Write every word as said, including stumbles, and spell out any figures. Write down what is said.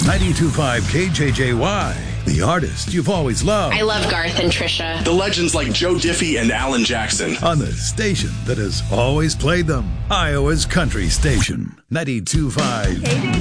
ninety-two point five K J J Y, the artist you've always loved. I love Garth and Trisha. The legends like Joe Diffie and Alan Jackson. On the station that has always played them. Iowa's country station, ninety-two point five